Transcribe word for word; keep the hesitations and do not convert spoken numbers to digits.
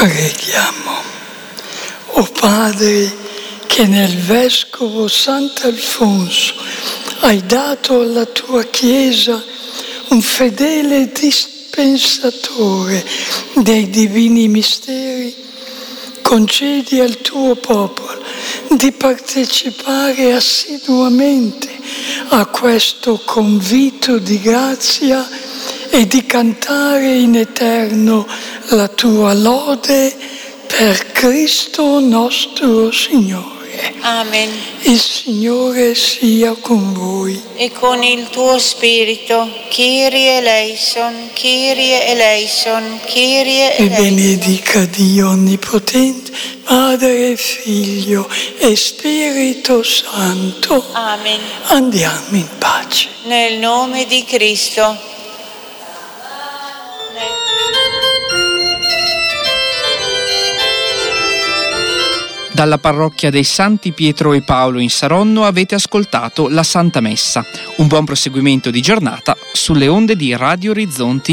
Preghiamo. O Padre, che nel Vescovo Sant'Alfonso hai dato alla tua Chiesa un fedele dispensatore dei divini misteri, concedi al tuo popolo di partecipare assiduamente a questo convito di grazia e di cantare in eterno la tua lode per Cristo nostro Signore. Amen. Il Signore sia con voi. E con il tuo spirito. Kyrie eleison, Kyrie eleison, Kyrie E eleison. benedica Dio Onnipotente, Padre, Figlio e Spirito Santo. Amen. Andiamo in pace. Nel nome di Cristo. Dalla parrocchia dei Santi Pietro e Paolo in Saronno avete ascoltato la Santa Messa. Un buon proseguimento di giornata sulle onde di Radio Orizzonti.